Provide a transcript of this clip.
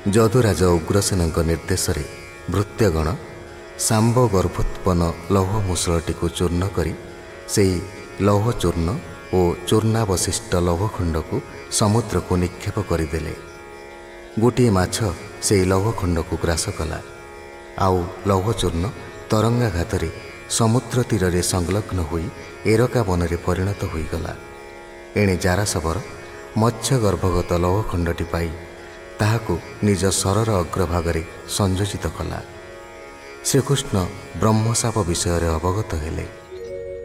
ଯଦୁରାଜ ଉଗ୍ରସେନଙ୍କ ନିର୍ଦ୍ଦେଶରେ ଭୃତ୍ୟଗଣ ଶାମ୍ବ ଗର୍ଭୋତ୍ପନ୍ନ ଲୌହ ମୂଷଳଟିକୁ ଚୂର୍ଣ୍ଣ କରି ସେହି ଲୌହ ଚୂର୍ଣ୍ଣ ଓ ଚୂର୍ଣ୍ଣାବଶିଷ୍ଟ ଲୌହଖଣ୍ଡକୁ ସମୁଦ୍ରକୁ ନିକ୍ଷେପ କରିଦେଲେ। ଗୋଟିଏ ମାଛ ସେହି ଲୌହଖଣ୍ଡକୁ ଗ୍ରାସ କଲା। ଆଉ ଲୌହଚୂର୍ଣ୍ଣ ତରଙ୍ଗାଘାତରେ ସମୁଦ୍ର ତୀରରେ ସଂଲଗ୍ନ ହୋଇ ଏରକା ବନରେ ପରିଣତ ହୋଇଗଲା। ଏଣେ ଜାରାଶବର ମତ୍ସ୍ୟ ଗର୍ଭଗତ ଲୌହଖଣ୍ଡଟି ପାଇ ତାହାକୁ ନିଜ ଶରର ଅଗ୍ରଭାଗରେ ସଂଯୋଜିତ କଲା। ଶ୍ରୀକୃଷ୍ଣ ବ୍ରହ୍ମଶାପ ବିଷୟରେ ଅବଗତ ହେଲେ।